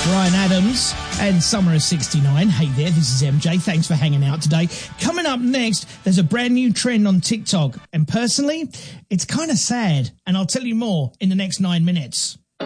Bryan Adams and Summer of 69. Hey there, this is MJ. Thanks for hanging out today. Coming up next, there's a brand new trend on TikTok. And personally, it's kind of sad. And I'll tell you more in the next 9 minutes.